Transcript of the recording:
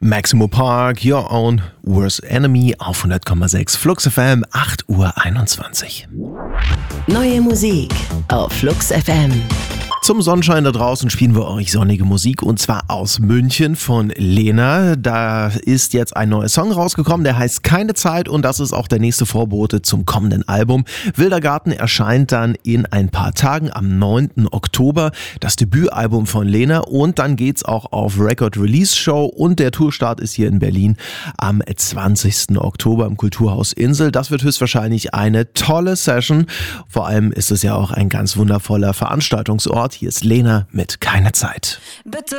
Maximo Park, Your Own Worst Enemy auf 100,6 Flux FM, 8:21 Uhr. Neue Musik auf Flux FM. Zum Sonnenschein da draußen spielen wir euch sonnige Musik und zwar aus München von Lena. Da ist jetzt ein neuer Song rausgekommen, der heißt Keine Zeit und das ist auch der nächste Vorbote zum kommenden Album. Wilder Garten erscheint dann in ein paar Tagen am 9. Oktober, das Debütalbum von Lena und dann geht's auch auf Record Release Show und der Tourstart ist hier in Berlin am 20. Oktober im Kulturhaus Insel. Das wird höchstwahrscheinlich eine tolle Session. Vor allem ist es ja auch ein ganz wundervoller Veranstaltungsort. Hier ist Lena mit Keine Zeit. Bitte